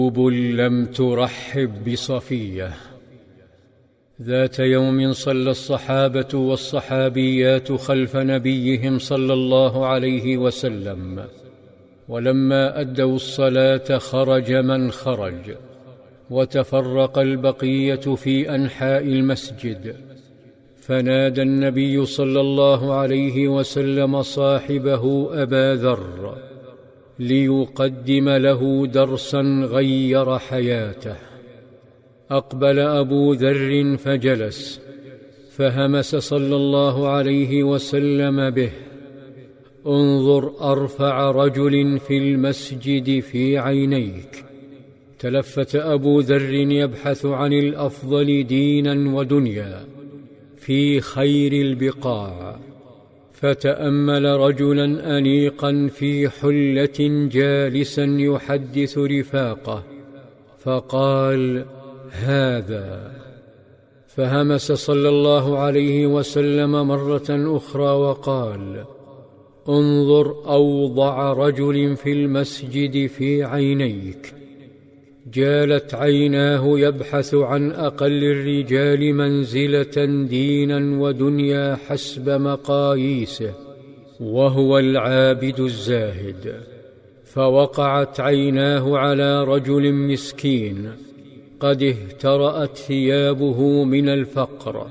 لم ترحب بصفية. ذات يوم صلى الصحابة والصحابيات خلف نبيهم صلى الله عليه وسلم، ولما أدوا الصلاة خرج من خرج، وتفرق البقية في أنحاء المسجد، فنادى النبي صلى الله عليه وسلم صاحبه أبا ذر ليقدم له درسا غير حياته. أقبل أبو ذر فجلس، فهمس صلى الله عليه وسلم به: انظر أرفع رجل في المسجد في عينيك. تلفت أبو ذر يبحث عن الأفضل دينا ودنيا في خير البقاع، فتأمل رجلا أنيقا في حلة جالسا يحدث رفاقه، فقال: هذا. فهمس صلى الله عليه وسلم مرة أخرى وقال: انظر أوضع رجل في المسجد في عينيك. جالت عيناه يبحث عن أقل الرجال منزلة دينا ودنيا حسب مقاييسه، وهو العابد الزاهد، فوقعت عيناه على رجل مسكين قد اهترأت ثيابه من الفقر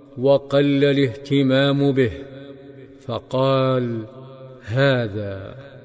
وقل الاهتمام به، فقال: هذا.